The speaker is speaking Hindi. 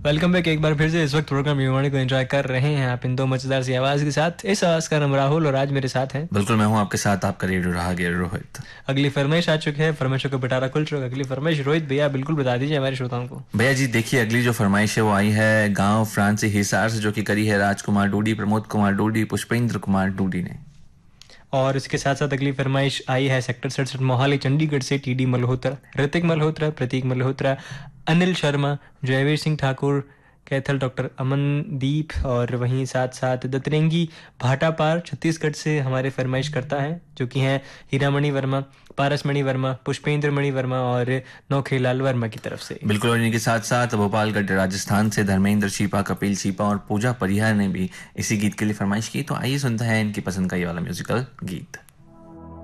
वेलकम बैक एक बार फिर से। इस वक्त प्रोग्राम युवाणी को एंजॉय कर रहे हैं आप इन दो मजेदार सी आवाज के साथ। इस आवाज का नाम राहुल और आज मेरे साथ हैं। बिल्कुल, मैं हूं आपके साथ, आपका रेडियो राहगीर रोहित। अगली फरमाइश आ चुकी है, फरमाइशों का पिटारा खुल चुका है। अगली फरमाइश रोहित भैया बिल्कुल बता दीजिए हमारे श्रोताओं को। भैया जी देखिए, अगली जो फरमाइश है वो आई है गांव फ्रांसी हिसार से, जो कि करी है राजकुमार डूडी, प्रमोद कुमार डूडी, पुष्पेंद्र कुमार डूडी ने। और इसके साथ साथ अगली फरमाइश आई है सेक्टर 67 मोहाली चंडीगढ़ से टीडी मल्होत्रा, ऋतिक मल्होत्रा, प्रतीक मल्होत्रा, अनिल शर्मा, जयवीर सिंह ठाकुर, कैथल डॉक्टर अमनदीप और वहीं साथ साथ दतरेंगी भाटापार छत्तीसगढ़ से हमारे फरमाइश करता है, जो कि हैं हीरामणि वर्मा, पारसमणि वर्मा, पुष्पेंद्र मणि वर्मा और नौखेलाल वर्मा की तरफ से। बिल्कुल, और इनके साथ साथ भोपालगढ़ राजस्थान से धर्मेंद्र छिपा, कपिल छिपा और पूजा परिहार ने भी इसी गीत के लिए फरमाइश की। तो आइए सुनते हैं इनकी पसंद का ये वाला म्यूजिकल गीत।